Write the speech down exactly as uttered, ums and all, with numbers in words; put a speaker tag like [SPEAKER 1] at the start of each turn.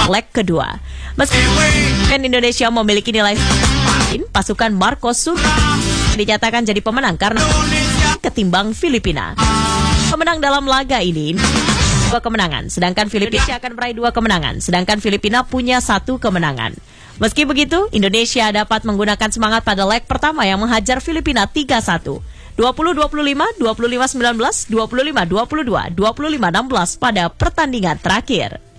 [SPEAKER 1] leg kedua. Meskipun Indonesia memiliki nilai pasukan Marcos Sugiarto dinyatakan jadi pemenang karena ketimbang Filipina. Pemenang dalam laga ini dua kemenangan, sedangkan Filipina akan meraih dua kemenangan, sedangkan Filipina punya satu kemenangan. Meski begitu, Indonesia dapat menggunakan semangat pada leg pertama yang menghajar Filipina tiga satu. dua puluh dua puluh lima, dua puluh lima sembilan belas, dua puluh lima dua puluh dua, dua puluh lima enam belas pada pertandingan terakhir.